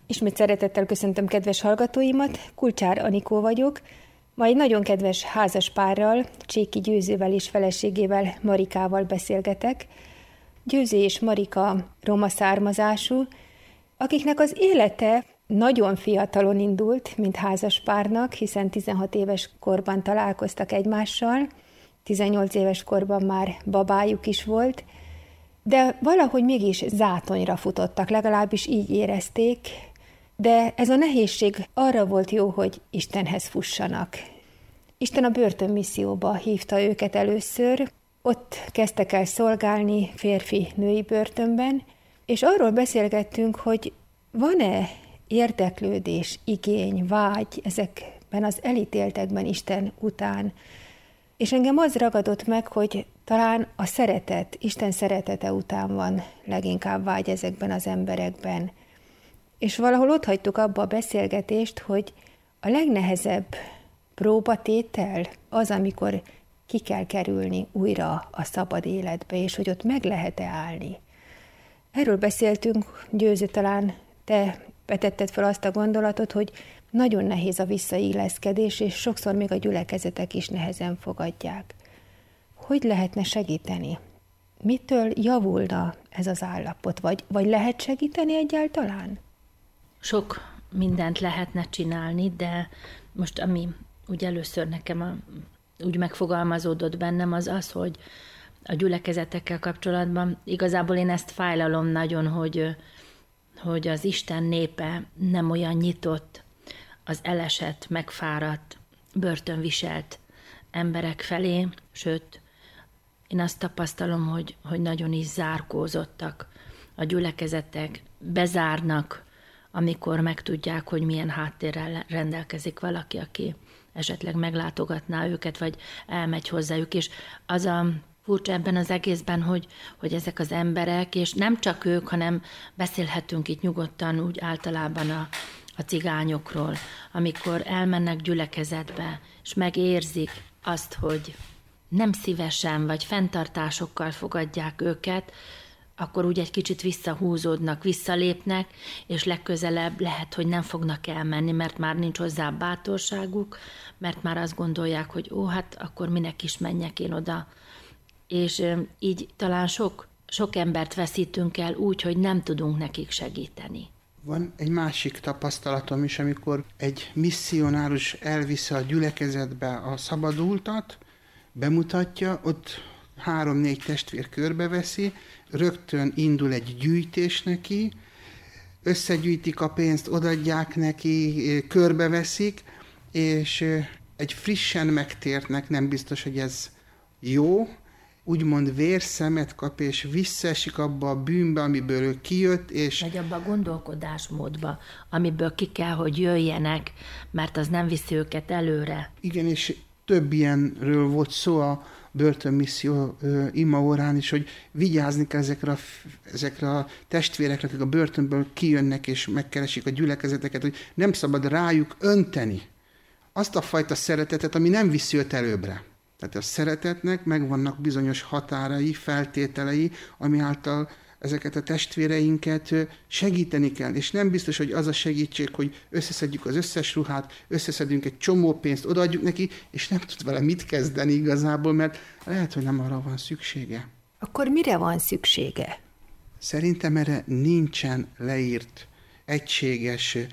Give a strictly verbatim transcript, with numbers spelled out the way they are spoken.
Ismét szeretettel köszöntöm kedves hallgatóimat, Kulcsár Anikó vagyok, ma egy nagyon kedves házaspárral, Cséki Győzővel és feleségével, Marikával beszélgetek. Győző és Marika roma származású, akiknek az élete nagyon fiatalon indult, mint házaspárnak, hiszen tizenhat éves korban találkoztak egymással, tizennyolc éves korban már babájuk is volt, de valahogy mégis zátonyra futottak, legalábbis így érezték, de ez a nehézség arra volt jó, hogy Istenhez fussanak. Isten a börtönmisszióba hívta őket először, ott kezdtek el szolgálni férfi-női börtönben, és arról beszélgettünk, hogy van-e érdeklődés, igény, vágy ezekben az elítéltekben Isten után. És engem az ragadott meg, hogy talán a szeretet, Isten szeretete után van leginkább vágy ezekben az emberekben. És valahol ott hagytuk abba a beszélgetést, hogy a legnehezebb próbatétel az, amikor ki kell kerülni újra a szabad életbe, és hogy ott meg lehet-e állni. Erről beszéltünk, Győző, talán te vetetted fel azt a gondolatot, hogy nagyon nehéz a visszailleszkedés, és sokszor még a gyülekezetek is nehezen fogadják. Hogy lehetne segíteni? Mitől javulna ez az állapot? Vagy, vagy lehet segíteni egyáltalán? Sok mindent lehetne csinálni, de most ami úgy először nekem a, úgy megfogalmazódott bennem, az az, hogy a gyülekezetekkel kapcsolatban igazából én ezt fájlalom nagyon, hogy, hogy az Isten népe nem olyan nyitott az elesett, megfáradt, börtönviselt emberek felé, sőt, én azt tapasztalom, hogy, hogy nagyon is zárkózottak a gyülekezetek, bezárnak, amikor megtudják, hogy milyen háttérrel rendelkezik valaki, aki esetleg meglátogatná őket, vagy elmegy hozzájuk, és az a furcsa ebben az egészben, hogy, hogy ezek az emberek, és nem csak ők, hanem beszélhetünk itt nyugodtan úgy általában a, a cigányokról, amikor elmennek gyülekezetbe, és megérzik azt, hogy nem szívesen, vagy fenntartásokkal fogadják őket, akkor úgy egy kicsit visszahúzódnak, visszalépnek, és legközelebb lehet, hogy nem fognak elmenni, mert már nincs hozzá bátorságuk, mert már azt gondolják, hogy ó, hát akkor minek is menjek én oda. És így talán sok, sok embert veszítünk el úgy, hogy nem tudunk nekik segíteni. Van egy másik tapasztalatom is, amikor egy misszionárus elviszi a gyülekezetbe a szabadultat, bemutatja, ott három-négy testvér körbeveszi, rögtön indul egy gyűjtés neki, összegyűjtik a pénzt, odaadják neki, körbeveszik, és egy frissen megtértnek, nem biztos, hogy ez jó, úgymond vérszemet kap, és visszaesik abba a bűnbe, amiből ő kijött, és... Vagy abba a gondolkodásmódba, amiből ki kell, hogy jöjjenek, mert az nem viszi őket előre. Igen, és több ilyenről volt szó a börtönmisszió imaórán is, hogy vigyázni kell ezekre a, ezekre a testvérekre, akik a börtönből kijönnek és megkeresik a gyülekezeteket, hogy nem szabad rájuk önteni azt a fajta szeretetet, ami nem viszi őt előbbre. Tehát a szeretetnek megvannak bizonyos határai, feltételei, ami által ezeket a testvéreinket segíteni kell. És nem biztos, hogy az a segítség, hogy összeszedjük az összes ruhát, összeszedünk egy csomó pénzt, odaadjuk neki, és nem tud vele mit kezdeni igazából, mert lehet, hogy nem arra van szüksége. Akkor mire van szüksége? Szerintem erre nincsen leírt egységes